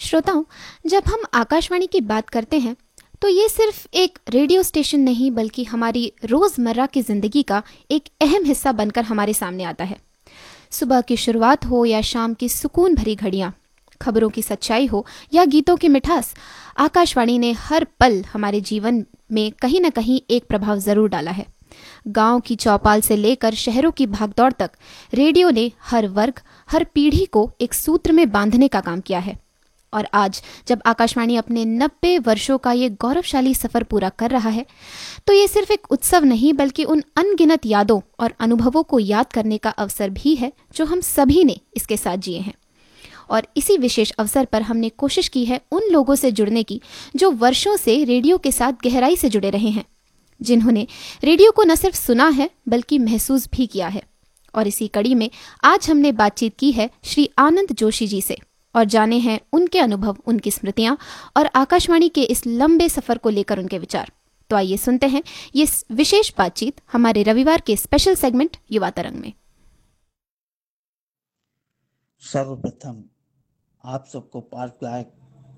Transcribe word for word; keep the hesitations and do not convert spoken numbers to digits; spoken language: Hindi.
श्रोताओं, जब हम आकाशवाणी की बात करते हैं तो ये सिर्फ एक रेडियो स्टेशन नहीं बल्कि हमारी रोज़मर्रा की ज़िंदगी का एक अहम हिस्सा बनकर हमारे सामने आता है। सुबह की शुरुआत हो या शाम की सुकून भरी घड़ियाँ, खबरों की सच्चाई हो या गीतों की मिठास, आकाशवाणी ने हर पल हमारे जीवन में कहीं न कहीं एक प्रभाव ज़रूर डाला है। गांव की चौपाल से लेकर शहरों की भागदौड़ तक रेडियो ने हर वर्ग, हर पीढ़ी को एक सूत्र में बांधने का काम किया है। और आज जब आकाशवाणी अपने नब्बे वर्षों का ये गौरवशाली सफर पूरा कर रहा है, तो ये सिर्फ एक उत्सव नहीं बल्कि उन अनगिनत यादों और अनुभवों को याद करने का अवसर भी है जो हम सभी ने इसके साथ जिए हैं। और इसी विशेष अवसर पर हमने कोशिश की है उन लोगों से जुड़ने की जो वर्षों से रेडियो के साथ गहराई से जुड़े रहे हैं, जिन्होंने रेडियो को न सिर्फ सुना है बल्कि महसूस भी किया है। और इसी कड़ी में आज हमने बातचीत की है श्री आनंद जोशी जी से और जाने हैं उनके अनुभव, उनकी स्मृतियां और आकाशवाणी के इस लंबे सफर को लेकर उनके विचार। तो आइए सुनते हैं ये विशेष बातचीत हमारे रविवार के स्पेशल सेगमेंट युवा तरंग में। सर्वप्रथम आप सबको पार्क गायक